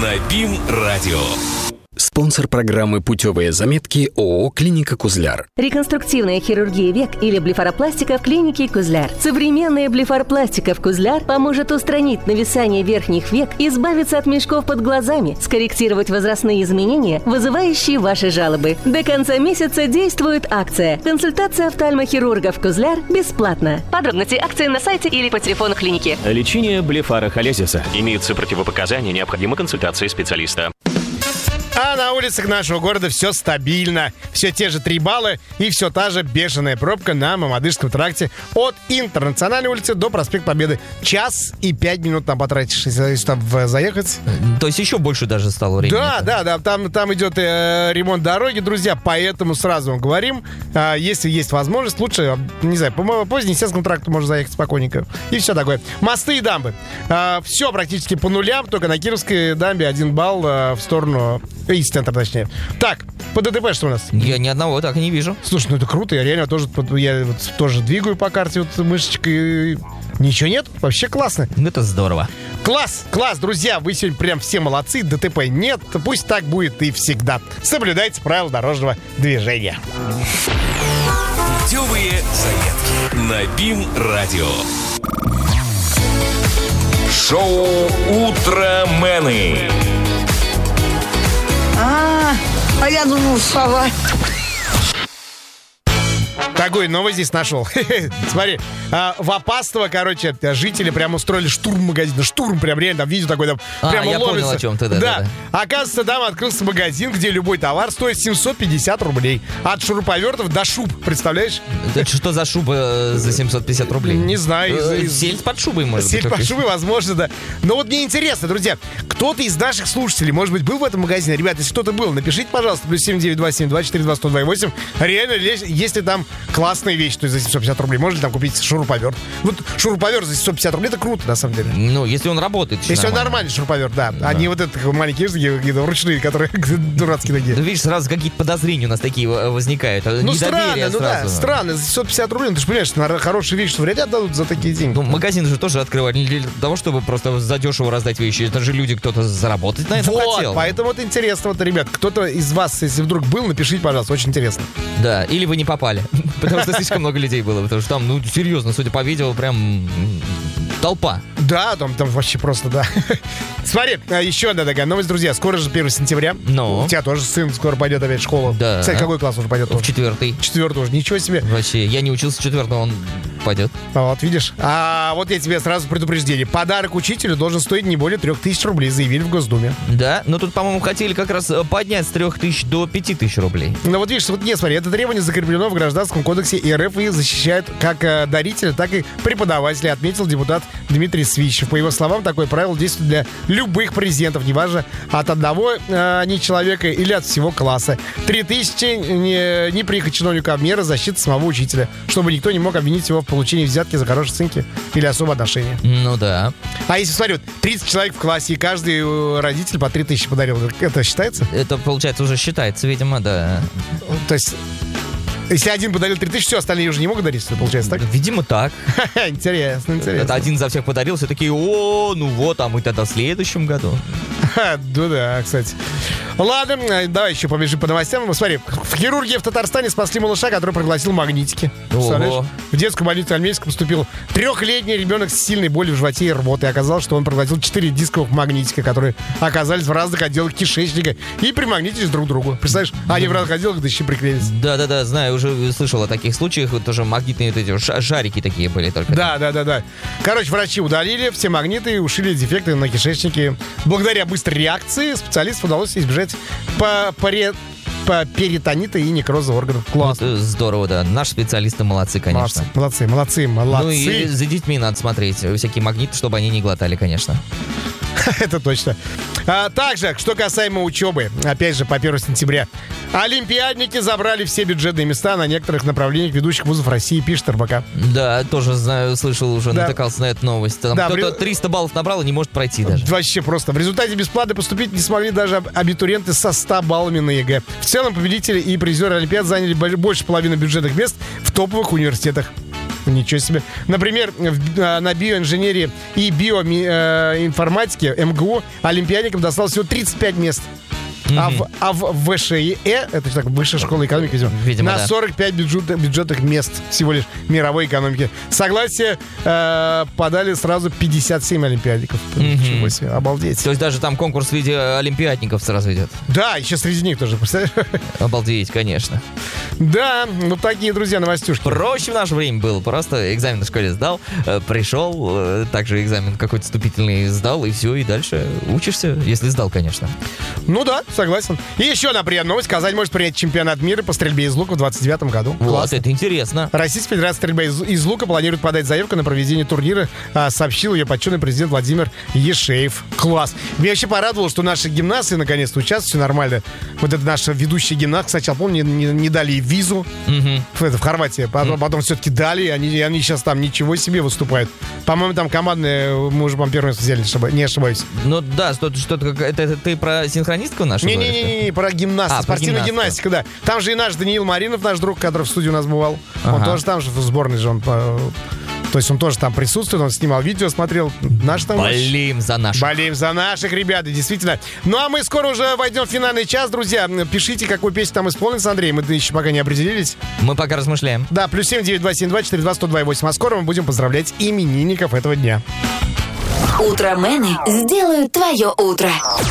на БИМ-радио. Спонсор программы «Путевые заметки» ООО «Клиника Кузляр». Реконструктивная хирургия век или блефаропластика в клинике Кузляр. Современная блефаропластика в Кузляр поможет устранить нависание верхних век, избавиться от мешков под глазами, скорректировать возрастные изменения, вызывающие ваши жалобы. До конца месяца действует акция. Консультация офтальмохирурга в Кузляр бесплатно. Подробности акции на сайте или по телефону клиники. Лечение блефарохолезиса. Имеются противопоказания, необходима консультация специалиста. А на улицах нашего города все стабильно. Все те же 3 балла и все та же бешеная пробка на Мамадышском тракте от Интернациональной улицы до проспекта Победы. 1 час и 5 минут там потратишь, если там заехать. То есть еще больше даже стало времени. Да. Там идет ремонт дороги, друзья. Поэтому сразу вам говорим, если есть возможность, лучше, не знаю, по Вознесенскому тракту можно заехать спокойненько. И все такое. Мосты и дамбы. Все практически по нулям, только на Кировской дамбе 1 балл в сторону... Из центра, точнее. Так, по ДТП что у нас? Я ни одного так и не вижу. Слушай, ну это круто, я реально тоже двигаю по карте мышечкой. Ничего нет? Вообще классно. Это здорово. Класс, друзья, вы сегодня прям все молодцы. ДТП нет, пусть так будет и всегда. Соблюдайте правила дорожного движения. Путевые заметки на БИМ-радио. Шоу «Утромены». А я думал, сова. Такую новость здесь нашел. Смотри, в Апастово, короче, жители прям устроили штурм магазина. Штурм прям реально, там видео такое, там прямо я ловится. понял, о чем ты, да. Оказывается, там открылся магазин, где любой товар стоит 750 рублей. От шуруповертов до шуб, представляешь? Это что за шуба за 750 рублей? Не знаю. Сельдь под шубой, может быть. Сельдь под шубой, возможно, да. Но вот мне интересно, друзья, кто-то из наших слушателей, может быть, был в этом магазине? Ребята, если кто-то был, напишите, пожалуйста, +7 927 242 128. Реально, если там классная вещь, то есть за 750 рублей, можно ли там купить шуруповерт? Вот шуруповерт за 750 рублей, это круто, на самом деле. Ну, если он работает. Если он нормальный шуруповерт, да. А не вот этот маленькие, какие-то ручные, которые дурацкие такие. Да, видишь, сразу какие-то подозрения у нас такие возникают. Ну, странно, за 750 рублей, ну, ты же понимаешь, что хорошие вещи вряд ли отдадут за такие деньги. Ну, магазин же тоже открывать не для того, чтобы просто задешево раздать вещи. Это же люди, кто-то заработать на этом хотел. Поэтому вот интересно, ребят, кто-то из вас, если вдруг был, напишите, пожалуйста, очень интересно. Да, или вы не попали, потому что слишком много людей было, потому что там, ну, серьезно, судя по видео, прям толпа. Да, там вообще просто, да. Смотри, еще одна такая новость, друзья. Скоро же 1 сентября. Ну? У тебя тоже сын скоро пойдет опять в школу. Да. Кстати, какой класс уже пойдет? В 4-й. 4-й уже, ничего себе. Вообще, я не учился в 4-м, он пойдет. Вот, видишь. А вот я тебе сразу предупреждение. Подарок учителю должен стоить не более 3000 рублей, заявили в Госдуме. Да, но тут, по-моему, хотели как раз поднять с 3000 до 5000 рублей. Ну вот видишь, вот не смотри, это требование закреплено в Гражданском кодексе РФ и защищает как дарителя, так и преподавателя, отметил депутат Дмитрий Свищев. По его словам, такое правило действует для любых презентов, неважно, от одного человека или от всего класса. 3000 не приехать чиновника мера защиты самого учителя, чтобы никто не мог обвинить его в получении взятки за хорошие оценки или особое отношение. Ну да. А если, смотри, 30 человек в классе, и каждый родитель по 3000 подарил, это считается? Это, получается, уже считается, видимо, да. То есть... Если один подарил 3000, все, остальные уже не могут дарить, получается, так? Видимо, так. Интересно. Это один за всех подарил, все такие, ну вот, а мы тогда в следующем году. Ну да, кстати. Ладно, давай еще побежим по новостям. Смотри, в хирургии в Татарстане спасли малыша, который проглотил магнитики. Представляешь? В детскую больницу Альметьевск поступил 3-летний ребенок с сильной болью в животе и рвотой. Оказалось, что он проглотил 4 дисковых магнитика, которые оказались в разных отделах кишечника и примагнитились друг к другу. Представляешь? Они в разных отделах до еще приклеились. Да, знаю, уже слышал о таких случаях. Тоже магнитные вот эти шарики такие были только. Да. Короче, врачи удалили все магниты и ушили дефекты на кишечнике. Благодаря быстрой реакции специалистам удалось избежать перитонита и некроза органов. Классно. Вот, здорово, да. Наши специалисты молодцы, конечно. Молодцы. Ну и за детьми надо смотреть. Всякие магниты, чтобы они не глотали, конечно. Это точно. Также, что касаемо учебы, опять же, по 1 сентября. Олимпиадники забрали все бюджетные места на некоторых направлениях ведущих вузов России, пишет РБК. Да, тоже знаю, слышал уже, натыкался на эту новость. Там кто-то 300 баллов набрал и не может пройти даже. Вообще просто. В результате бесплатно поступить не смогли даже абитуриенты со 100 баллами на ЕГЭ. В целом победители и призеры Олимпиад заняли больше половины бюджетных мест в топовых университетах. Ничего себе. Например, на биоинженерии и биоинформатике МГУ олимпиадникам досталось всего 35 мест. А в ВШЭ, это так, Высшая школа экономики, видимо, на да. 45 бюджетных мест всего лишь мировой экономики. Согласие подали сразу 57 олимпиадников. Ничего себе, обалдеть. То есть даже там конкурс в виде олимпиадников сразу идет. Да, еще среди них тоже, представляешь? Обалдеть, конечно. Да, вот такие, друзья, новостюшки. Проще в наше время было. Просто экзамен в школе сдал, пришел, также экзамен какой-то вступительный сдал, и все, и дальше учишься, если сдал, конечно. Ну да, согласен. И еще одна приятная новость. Казань может принять чемпионат мира по стрельбе из лука в 2029 году. Вот, Классно. это интересно. Российская Федерация стрельбы из лука планирует подать заявку на проведение турнира, сообщил ее почетный президент Владимир Ешеев. Класс. Меня вообще порадовало, что наши гимнасты наконец-то участвуют, все нормально. Вот это наша ведущая гимнастка. Сначала, помню, не дали ей визу в Хорватии, потом все-таки дали, и они сейчас там ничего себе выступают. По-моему, там командные, мы уже, по-моему, первое место взяли, не ошибаюсь. Ну да, что-то это ты про синхронистку нашу? Не, про гимнастику, спортивную гимнастику, да. Там же и наш Даниил Маринов, наш друг, который в студии у нас бывал. Он тоже там же в сборной же, то есть он тоже там присутствует, он снимал видео, смотрел. Наш там Болеем за наших. Болеем за наших, ребята, действительно. Ну, а мы скоро уже войдем в финальный час, друзья. Пишите, какую песню там исполнен с Андреем. Мы еще пока не определились. Мы пока размышляем. Да, +7 9272 422 1028. А скоро мы будем поздравлять именинников этого дня. Утромены сделают твое утро.